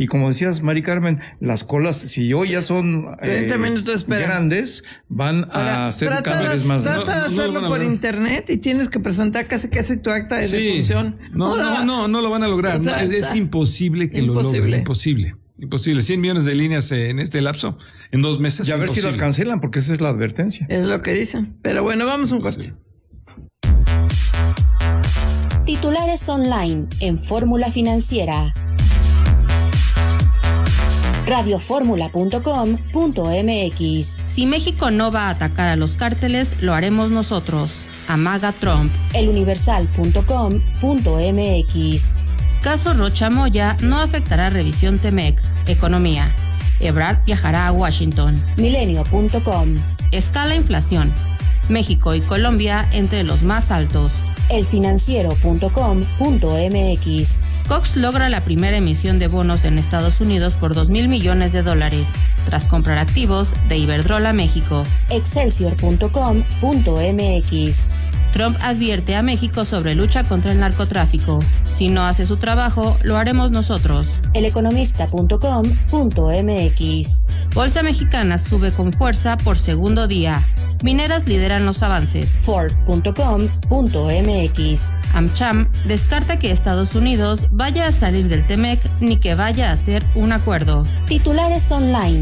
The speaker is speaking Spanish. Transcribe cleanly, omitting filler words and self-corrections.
Y como decías, Mari Carmen, las colas, si hoy ya son 30 minutos grandes, van a ser cada vez más grandes. Trata de hacerlo por internet y tienes que presentar casi tu acta de defunción. No lo van a lograr. O sea, es imposible que lo logren. Imposible. 100 millones de líneas en este lapso, en 2 meses. Y a ver si las cancelan, porque esa es la advertencia. Es lo que dicen. Pero bueno, vamos a un corte. Titulares online en Fórmula Financiera. radioformula.com.mx. Si México no va a atacar a los cárteles, lo haremos nosotros. Amaga Trump. eluniversal.com.mx. Caso Rocha Moya no afectará revisión TEMEC. Economía. Ebrard viajará a Washington. Milenio.com. Escala inflación. México y Colombia entre los más altos. elfinanciero.com.mx. Cox logra la primera emisión de bonos en Estados Unidos por $2,000 millones, tras comprar activos de Iberdrola México. excelsior.com.mx. Trump advierte a México sobre lucha contra el narcotráfico. Si no hace su trabajo, lo haremos nosotros. eleconomista.com.mx. Bolsa mexicana sube con fuerza por segundo día. Mineras lideran los avances. Ford.com.mx. AmCham descarta que Estados Unidos vaya a salir del TEMEC ni que vaya a hacer un acuerdo. Titulares online